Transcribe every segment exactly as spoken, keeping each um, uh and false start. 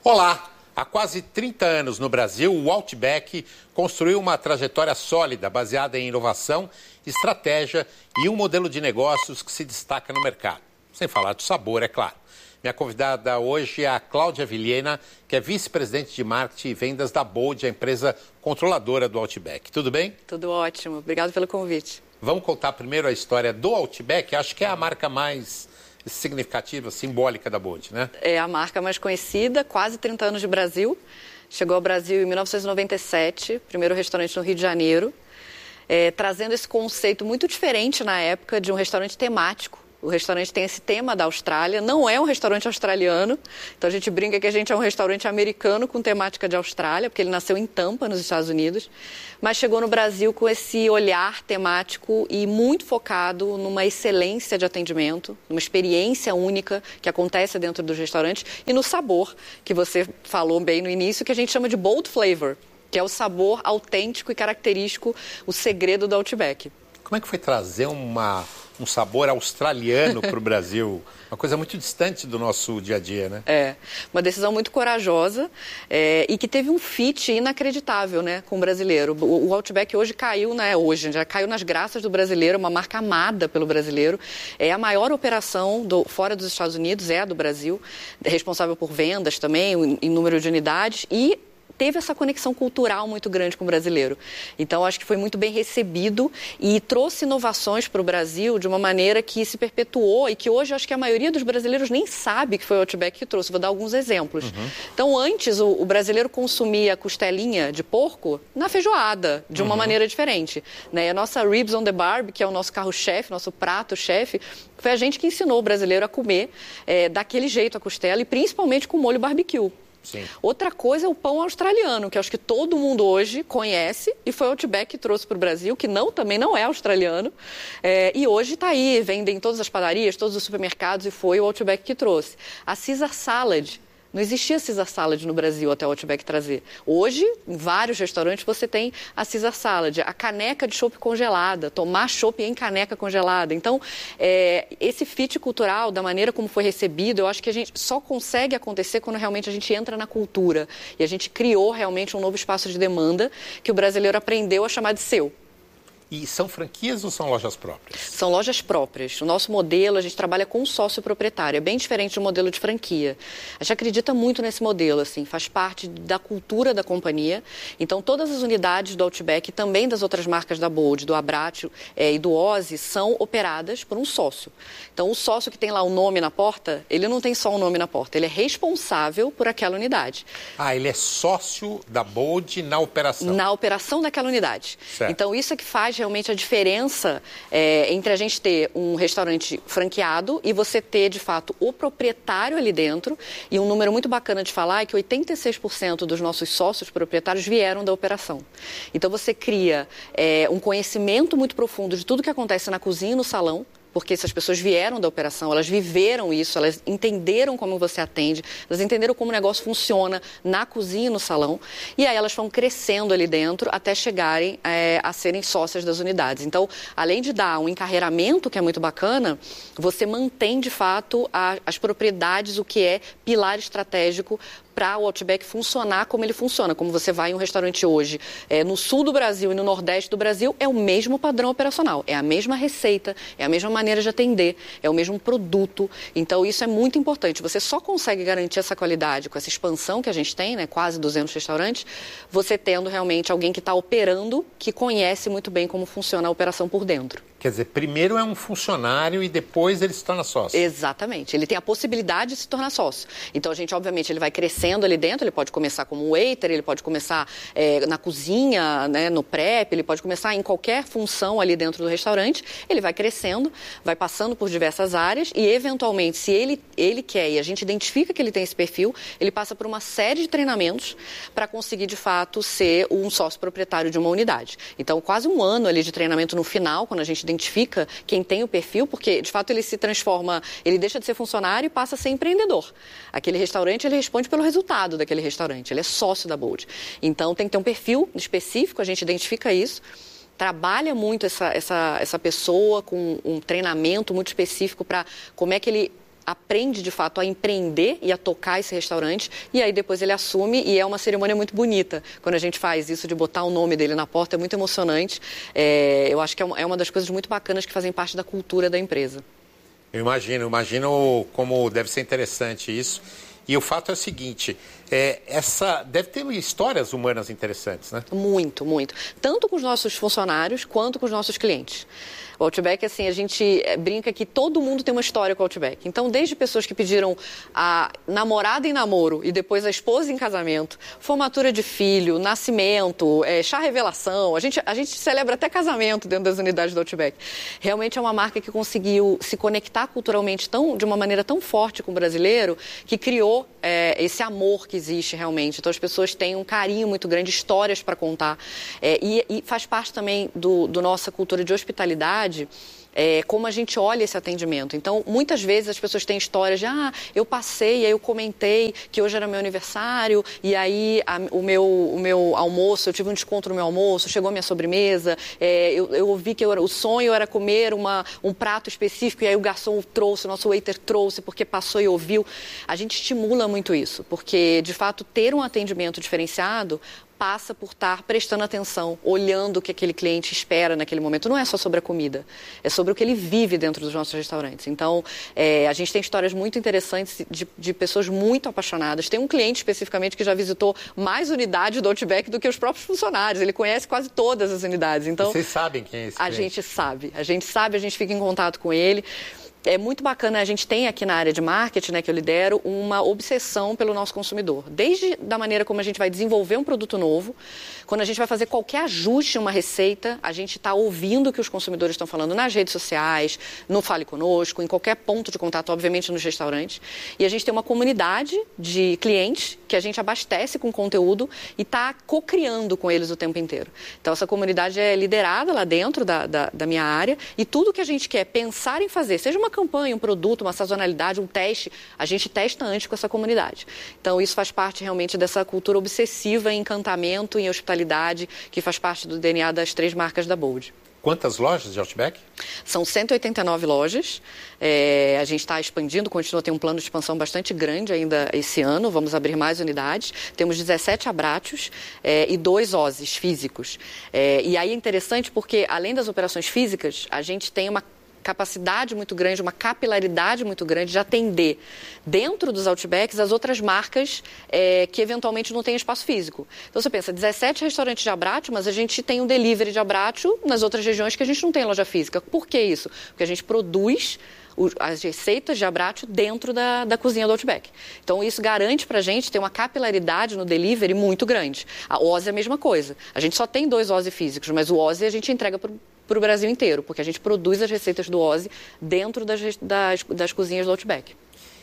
Olá! Há quase trinta anos no Brasil, o Outback construiu uma trajetória sólida, baseada em inovação, estratégia e um modelo de negócios que se destaca no mercado. Sem falar do sabor, é claro. Minha convidada hoje é a Cláudia Vilhena, que é vice-presidente de marketing e vendas da Bold, a empresa controladora do Outback. Tudo bem? Tudo ótimo. Obrigado pelo convite. Vamos contar primeiro a história do Outback. Acho que é a marca mais significativa, simbólica da Bold, né? É a marca mais conhecida, quase trinta anos de Brasil. Chegou ao Brasil em mil novecentos e noventa e sete, primeiro restaurante no Rio de Janeiro, é, trazendo esse conceito muito diferente na época de um restaurante temático. O restaurante tem esse tema da Austrália, não é um restaurante australiano, então a gente brinca que a gente é um restaurante americano com temática de Austrália, porque ele nasceu em Tampa, nos Estados Unidos, mas chegou no Brasil com esse olhar temático e muito focado numa excelência de atendimento, numa experiência única que acontece dentro dos restaurantes e no sabor, que você falou bem no início, que a gente chama de bold flavor, que é o sabor autêntico e característico, o segredo do Outback. Como é que foi trazer uma... um sabor australiano para o Brasil, uma coisa muito distante do nosso dia a dia, né? É, uma decisão muito corajosa é, e que teve um fit inacreditável, né, com o brasileiro. O, o Outback hoje caiu, né, hoje já caiu nas graças do brasileiro, uma marca amada pelo brasileiro. É a maior operação do, fora dos Estados Unidos, é a do Brasil, é responsável por vendas também, em, em número de unidades e teve essa conexão cultural muito grande com o brasileiro. Então, acho que foi muito bem recebido e trouxe inovações para o Brasil de uma maneira que se perpetuou e que hoje acho que a maioria dos brasileiros nem sabe que foi o Outback que trouxe. Vou dar alguns exemplos. Uhum. Então, antes, o, o brasileiro consumia costelinha de porco na feijoada, de uma uhum. maneira diferente. Né? A nossa Ribs on the Barb, que é o nosso carro-chefe, nosso prato-chefe, foi a gente que ensinou o brasileiro a comer é, daquele jeito a costela e principalmente com molho barbecue. Sim. Outra coisa é o pão australiano, que acho que todo mundo hoje conhece e foi o Outback que trouxe para o Brasil, que não, também não é australiano. É, e hoje está aí, vende em todas as padarias, todos os supermercados e foi o Outback que trouxe. A Caesar Salad. Não existia Caesar Salad no Brasil até o Outback trazer. Hoje, em vários restaurantes, você tem a Caesar Salad, a caneca de chopp congelada, tomar chopp em caneca congelada. Então, é, esse fit cultural, da maneira como foi recebido, eu acho que a gente só consegue acontecer quando realmente a gente entra na cultura. E a gente criou realmente um novo espaço de demanda que o brasileiro aprendeu a chamar de seu. E são franquias ou são lojas próprias? São lojas próprias. O nosso modelo, a gente trabalha com um sócio proprietário. É bem diferente do modelo de franquia. A gente acredita muito nesse modelo, assim, faz parte da cultura da companhia. Então, todas as unidades do Outback e também das outras marcas da Bold, do Abbraccio é, e do Ozzy, são operadas por um sócio. Então, o sócio que tem lá o nome na porta, ele não tem só o nome na porta, ele é responsável por aquela unidade. Ah, ele é sócio da Bold na operação? Na operação daquela unidade. Certo. Então, isso é que faz realmente a diferença é, entre a gente ter um restaurante franqueado e você ter, de fato, o proprietário ali dentro. E um número muito bacana de falar é que oitenta e seis por cento dos nossos sócios proprietários vieram da operação. Então, você cria é, um conhecimento muito profundo de tudo que acontece na cozinha e no salão, porque essas pessoas vieram da operação, elas viveram isso, elas entenderam como você atende, elas entenderam como o negócio funciona na cozinha e no salão, e aí elas vão crescendo ali dentro até chegarem é, a serem sócias das unidades. Então, além de dar um encarreiramento, que é muito bacana, você mantém, de fato, a, as propriedades, o que é pilar estratégico para o Outback funcionar como ele funciona. Como você vai em um restaurante hoje, é, no sul do Brasil e no nordeste do Brasil, é o mesmo padrão operacional, é a mesma receita, é a mesma maneira de atender, é o mesmo produto. Então, isso é muito importante. Você só consegue garantir essa qualidade com essa expansão que a gente tem, né, quase duzentos restaurantes, você tendo realmente alguém que está operando, que conhece muito bem como funciona a operação por dentro. Quer dizer, primeiro é um funcionário e depois ele se torna sócio. Exatamente. Ele tem a possibilidade de se tornar sócio. Então, a gente, obviamente, ele vai crescendo ali dentro, ele pode começar como waiter, ele pode começar é, na cozinha, né, no prep, ele pode começar em qualquer função ali dentro do restaurante, ele vai crescendo, vai passando por diversas áreas e, eventualmente, se ele, ele quer e a gente identifica que ele tem esse perfil, ele passa por uma série de treinamentos para conseguir, de fato, ser um sócio proprietário de uma unidade. Então, quase um ano ali de treinamento no final, quando a gente identifica quem tem o perfil, porque, de fato, ele se transforma, ele deixa de ser funcionário e passa a ser empreendedor. Aquele restaurante, ele responde pelo resultado daquele restaurante, ele é sócio da Bold. Então, tem que ter um perfil específico, a gente identifica isso, trabalha muito essa, essa, essa pessoa com um treinamento muito específico para como é que ele aprende, de fato, a empreender e a tocar esse restaurante, e aí depois ele assume, e é uma cerimônia muito bonita. Quando a gente faz isso de botar o nome dele na porta, é muito emocionante. É, eu acho que é uma, é uma das coisas muito bacanas que fazem parte da cultura da empresa. Eu imagino, imagino como deve ser interessante isso. E o fato é o seguinte, é, essa deve ter histórias humanas interessantes, né? Muito, muito. Tanto com os nossos funcionários, quanto com os nossos clientes. O Outback, assim, a gente brinca que todo mundo tem uma história com o Outback. Então, desde pessoas que pediram a namorada em namoro e depois a esposa em casamento, formatura de filho, nascimento, é, chá revelação, a gente, a gente celebra até casamento dentro das unidades do Outback. Realmente é uma marca que conseguiu se conectar culturalmente tão, de uma maneira tão forte com o brasileiro, que criou é, esse amor que existe realmente. Então, as pessoas têm um carinho muito grande, histórias para contar. É, e, e faz parte também do, do nossa cultura de hospitalidade, É, como a gente olha esse atendimento. Então, muitas vezes as pessoas têm histórias de, ah, eu passei, aí eu comentei que hoje era meu aniversário, e aí a, o, meu, o meu almoço, eu tive um desconto no meu almoço, chegou a minha sobremesa, é, eu, eu ouvi que eu, o sonho era comer uma, um prato específico, e aí o garçom trouxe, o nosso waiter trouxe, porque passou e ouviu. A gente estimula muito isso, porque, de fato, ter um atendimento diferenciado passa por estar prestando atenção, olhando o que aquele cliente espera naquele momento. Não é só sobre a comida, é sobre o que ele vive dentro dos nossos restaurantes. Então, é, a gente tem histórias muito interessantes de, de pessoas muito apaixonadas. Tem um cliente especificamente que já visitou mais unidades do Outback do que os próprios funcionários. Ele conhece quase todas as unidades. Então, vocês sabem quem é esse cliente? A gente sabe, a gente sabe, a gente fica em contato com ele. É muito bacana, a gente tem aqui na área de marketing, né, que eu lidero, uma obsessão pelo nosso consumidor. Desde da maneira como a gente vai desenvolver um produto novo, quando a gente vai fazer qualquer ajuste em uma receita, a gente está ouvindo o que os consumidores estão falando nas redes sociais, no Fale Conosco, em qualquer ponto de contato, obviamente nos restaurantes. E a gente tem uma comunidade de clientes que a gente abastece com conteúdo e está co-criando com eles o tempo inteiro. Então, essa comunidade é liderada lá dentro da, da, da minha área, e tudo que a gente quer pensar em fazer, seja uma campanha, um produto, uma sazonalidade, um teste, a gente testa antes com essa comunidade. Então, isso faz parte realmente dessa cultura obsessiva em encantamento, em hospitalidade, que faz parte do D N A das três marcas da Bold. Quantas lojas de Outback? São cento e oitenta e nove lojas. É, a gente está expandindo, continua a ter um plano de expansão bastante grande ainda esse ano. Vamos abrir mais unidades. Temos dezessete Abrátios é, e dois Ozys físicos. É, e aí é interessante porque, além das operações físicas, a gente tem uma capacidade muito grande, uma capilaridade muito grande de atender dentro dos Outbacks as outras marcas é, que eventualmente não têm espaço físico. Então você pensa, dezessete restaurantes de Abbraccio, mas a gente tem um delivery de Abbraccio nas outras regiões que a gente não tem loja física. Por que isso? Porque a gente produz as receitas de Abbraccio dentro da, da cozinha do Outback. Então, isso garante para a gente ter uma capilaridade no delivery muito grande. A Ozzy é a mesma coisa. A gente só tem dois Ozzy físicos, mas o Ozzy a gente entrega para o Brasil inteiro, porque a gente produz as receitas do Ozzy dentro das, das, das cozinhas do Outback.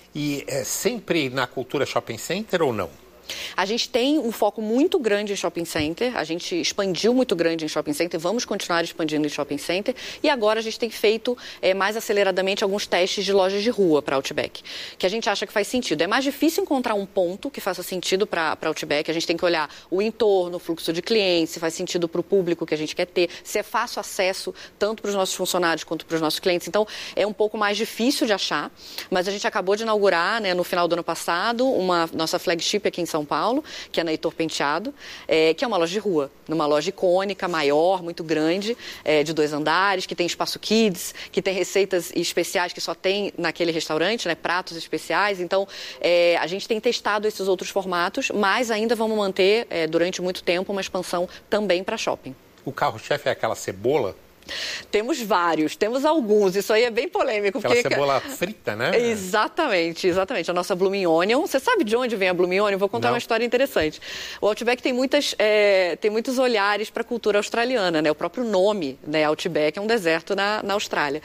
E é sempre na cultura shopping center ou não? A gente tem um foco muito grande em shopping center, a gente expandiu muito grande em shopping center, vamos continuar expandindo em shopping center, e agora a gente tem feito é, mais aceleradamente alguns testes de lojas de rua para Outback, que a gente acha que faz sentido. É mais difícil encontrar um ponto que faça sentido para Outback, a gente tem que olhar o entorno, o fluxo de clientes, se faz sentido para o público que a gente quer ter, se é fácil acesso tanto para os nossos funcionários quanto para os nossos clientes. Então, é um pouco mais difícil de achar, mas a gente acabou de inaugurar, né, no final do ano passado, uma nossa flagship aqui em São Paulo, que é na Heitor Penteado, é, que é uma loja de rua, numa loja icônica, maior, muito grande, é, de dois andares, que tem espaço kids, que tem receitas especiais que só tem naquele restaurante, né, pratos especiais. Então, é, a gente tem testado esses outros formatos, mas ainda vamos manter, é, durante muito tempo, uma expansão também para shopping. O carro-chefe é aquela cebola? Temos vários, temos alguns, isso aí é bem polêmico. Aquela porque... cebola frita, né? Exatamente, exatamente. A nossa Blooming Onion, você sabe de onde vem a Blooming Onion? Vou contar Não. uma história interessante. O Outback tem, muitas, é, tem muitos olhares para a cultura australiana, né? O próprio nome, né, Outback, é um deserto na, na Austrália.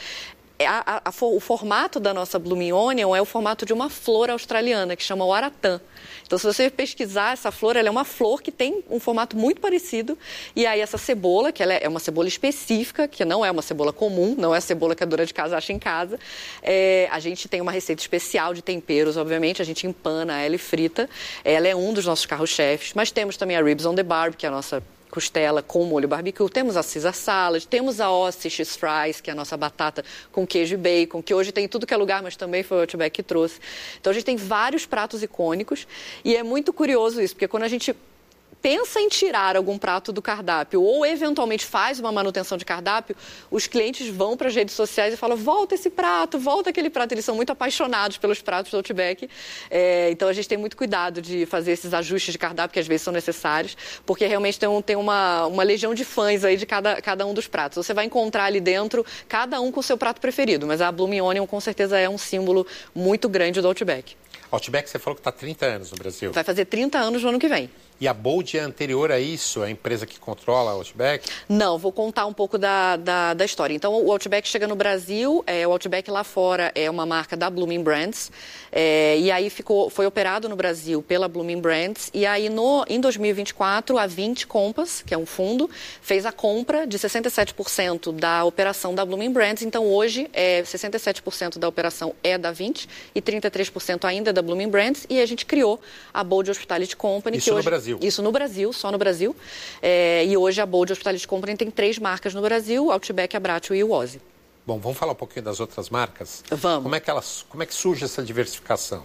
A, a, a, o formato da nossa Blooming Onion é o formato de uma flor australiana, que chama o aratã. Então, se você pesquisar essa flor, ela é uma flor que tem um formato muito parecido. E aí, essa cebola, que ela é uma cebola específica, que não é uma cebola comum, não é a cebola que a dona de casa acha em casa. É, a gente tem uma receita especial de temperos, obviamente, a gente empana ela e frita. Ela é um dos nossos carros-chefes, mas temos também a Ribs on the Barb, que é a nossa costela com molho barbecue, temos a Caesar salad, temos a Aussie cheese fries, que é a nossa batata com queijo e bacon, que hoje tem em tudo que é lugar, mas também foi o Outback que trouxe. Então a gente tem vários pratos icônicos e é muito curioso isso, porque quando a gente pensa em tirar algum prato do cardápio ou eventualmente faz uma manutenção de cardápio, os clientes vão para as redes sociais e falam, volta esse prato, volta aquele prato. Eles são muito apaixonados pelos pratos do Outback. É, então a gente tem muito cuidado de fazer esses ajustes de cardápio que às vezes são necessários, porque realmente tem, um, tem uma, uma legião de fãs aí de cada, cada um dos pratos. Você vai encontrar ali dentro cada um com o seu prato preferido, mas a Blooming Onion com certeza é um símbolo muito grande do Outback. Outback, você falou que está há trinta anos no Brasil. Vai fazer trinta anos no ano que vem. E a Bold é anterior a isso? É a empresa que controla o Outback? Não, vou contar um pouco da, da, da história. Então, o Outback chega no Brasil, é, o Outback lá fora é uma marca da Blooming Brands, é, e aí ficou, foi operado no Brasil pela Blooming Brands, e aí no, em dois mil e vinte e quatro, a vinte Compass, que é um fundo, fez a compra de sessenta e sete por cento da operação da Blooming Brands, então hoje é, sessenta e sete por cento da operação é da vinte e trinta e três por cento ainda é da Blooming Brands, e a gente criou a Bold Hospitality Company. Isso que no hoje, Brasil? Isso no Brasil, só no Brasil. É, e hoje a Bold Hospitality Company tem três marcas no Brasil, Outback, Abbraccio e o Ozzy. Bom, vamos falar um pouquinho das outras marcas? Vamos. Como é que, elas, como é que surge essa diversificação?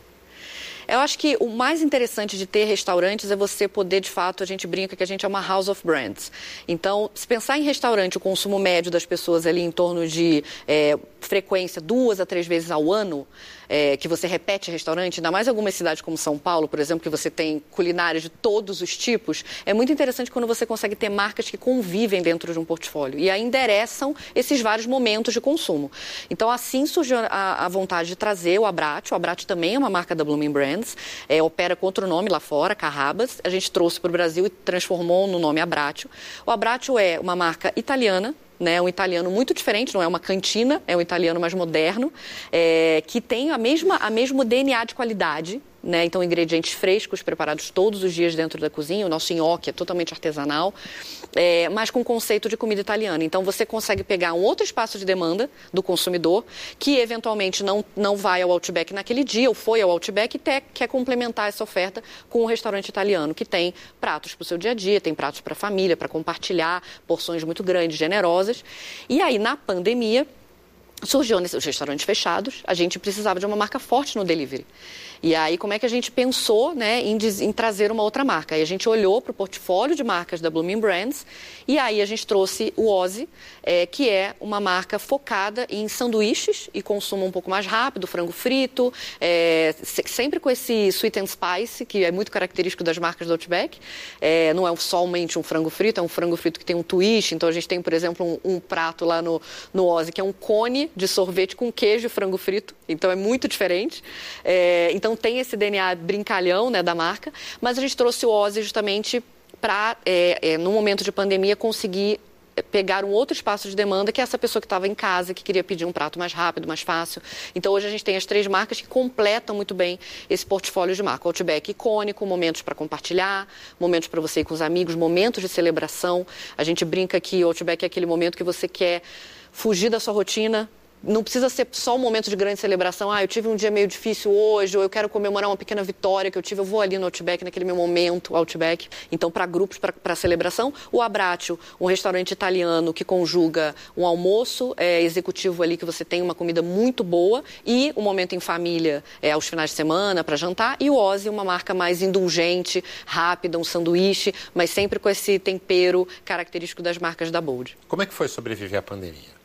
Eu acho que o mais interessante de ter restaurantes é você poder, de fato, a gente brinca que a gente é uma house of brands. Então, se pensar em restaurante, o consumo médio das pessoas ali em torno de é, frequência duas a três vezes ao ano, é, que você repete restaurante, ainda mais em algumas cidades como São Paulo, por exemplo, que você tem culinárias de todos os tipos, é muito interessante quando você consegue ter marcas que convivem dentro de um portfólio e aí endereçam esses vários momentos de consumo. Então, assim surgiu a, a vontade de trazer o Abbraccio. O Abbraccio também é uma marca da Blooming Brands, é, opera com outro nome lá fora, Carrabba's. A gente trouxe para o Brasil e transformou no nome Abbraccio. O Abbraccio é uma marca italiana, né, um italiano muito diferente, não é uma cantina, é um italiano mais moderno, é, que tem a mesma, a mesmo D N A de qualidade, né, então ingredientes frescos, preparados todos os dias dentro da cozinha, o nosso nhoque é totalmente artesanal, é, mas com conceito de comida italiana. Então você consegue pegar um outro espaço de demanda do consumidor, que eventualmente não, não vai ao Outback naquele dia, ou foi ao Outback e te, quer complementar essa oferta com um restaurante italiano, que tem pratos para o seu dia a dia, tem pratos para a família, para compartilhar, porções muito grandes, generosas. E aí, na pandemia, surgiu nesses restaurantes fechados, a gente precisava de uma marca forte no delivery. E aí, como é que a gente pensou, né, em, em trazer uma outra marca? Aí a gente olhou para o portfólio de marcas da Blooming Brands e aí a gente trouxe o Ozzy, é, que é uma marca focada em sanduíches e consumo um pouco mais rápido, frango frito, é, sempre com esse sweet and spice, que é muito característico das marcas do Outback. É, não é somente um frango frito, é um frango frito que tem um twist. Então, a gente tem, por exemplo, um, um prato lá no, no Ozzy, que é um cone de sorvete com queijo e frango frito. Então, é muito diferente. É, então, tem esse D N A brincalhão, né, da marca, mas a gente trouxe o Ozzy justamente para, é, é, no momento de pandemia, conseguir pegar um outro espaço de demanda, que é essa pessoa que estava em casa, que queria pedir um prato mais rápido, mais fácil. Então, hoje a gente tem as três marcas que completam muito bem esse portfólio de marca. O Outback icônico, momentos para compartilhar, momentos para você ir com os amigos, momentos de celebração. A gente brinca que o Outback é aquele momento que você quer fugir da sua rotina. Não precisa ser só um momento de grande celebração. Ah, eu tive um dia meio difícil hoje, ou eu quero comemorar uma pequena vitória que eu tive. Eu vou ali no Outback, naquele meu momento, Outback. Então, para grupos, para celebração, o Abbraccio, um restaurante italiano que conjuga um almoço é, executivo ali, que você tem uma comida muito boa, e um momento em família, é, aos finais de semana, para jantar. E o Ozzy, uma marca mais indulgente, rápida, um sanduíche, mas sempre com esse tempero característico das marcas da Bold. Como é que foi sobreviver à pandemia?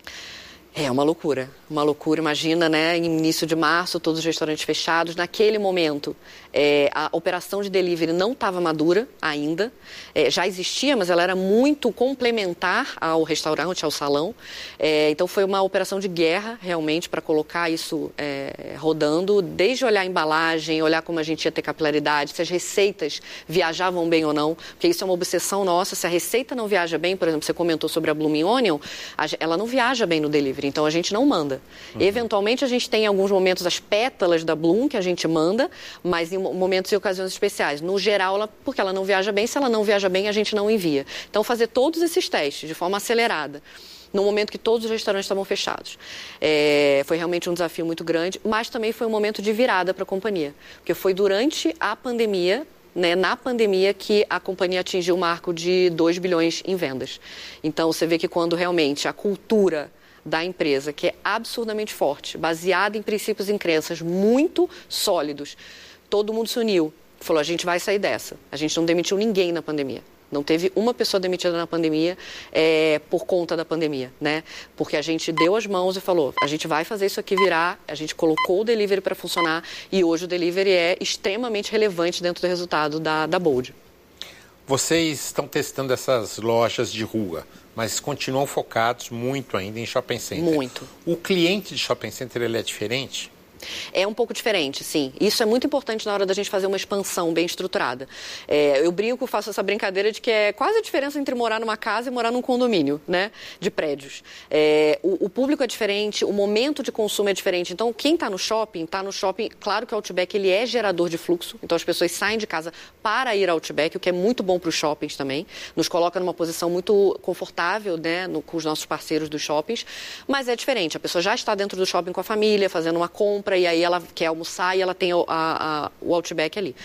É uma loucura, uma loucura. Imagina, né, em início de março, todos os restaurantes fechados. Naquele momento, é, a operação de delivery não estava madura ainda. É, já existia, mas ela era muito complementar ao restaurante, ao salão. É, então, foi uma operação de guerra, realmente, para colocar isso é, rodando. Desde olhar a embalagem, olhar como a gente ia ter capilaridade, se as receitas viajavam bem ou não. Porque isso é uma obsessão nossa. Se a receita não viaja bem, por exemplo, você comentou sobre a Blooming Onion, ela não viaja bem no delivery. Então, a gente não manda. Uhum. Eventualmente, a gente tem em alguns momentos as pétalas da Bloom que a gente manda, mas em momentos e ocasiões especiais. No geral, ela, porque ela não viaja bem, se ela não viaja bem, a gente não envia. Então, fazer todos esses testes de forma acelerada, no momento que todos os restaurantes estavam fechados. É, foi realmente um desafio muito grande, mas também foi um momento de virada para a companhia. Porque foi durante a pandemia né, na pandemia, que a companhia atingiu o marco de dois bilhões em vendas. Então, você vê que quando realmente a cultura da empresa, que é absurdamente forte, baseada em princípios e crenças muito sólidos, todo mundo se uniu, falou, a gente vai sair dessa. A gente não demitiu ninguém na pandemia. Não teve uma pessoa demitida na pandemia é, por conta da pandemia, né? Porque a gente deu as mãos e falou, a gente vai fazer isso aqui virar, a gente colocou o delivery para funcionar e hoje o delivery é extremamente relevante dentro do resultado da, da Bold. Vocês estão testando essas lojas de rua, mas continuam focados muito ainda em shopping center. Muito. O cliente de shopping center, ele é diferente? É um pouco diferente, sim. Isso é muito importante na hora da gente fazer uma expansão bem estruturada. É, eu brinco, faço essa brincadeira de que é quase a diferença entre morar numa casa e morar num condomínio, né, de prédios. É, o, o público é diferente, o momento de consumo é diferente. Então, quem está no shopping, está no shopping, claro que o Outback ele é gerador de fluxo, então as pessoas saem de casa para ir ao Outback, o que é muito bom para os shoppings também. Nos coloca numa posição muito confortável, né, no, com os nossos parceiros dos shoppings, mas é diferente. A pessoa já está dentro do shopping com a família, fazendo uma compra, e aí ela quer almoçar e ela tem a, a, o Outback ali.